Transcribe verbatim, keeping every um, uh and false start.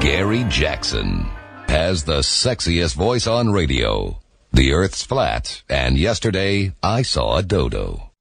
Gary Jackson has the sexiest voice on radio. The Earth's flat, and yesterday I saw a dodo.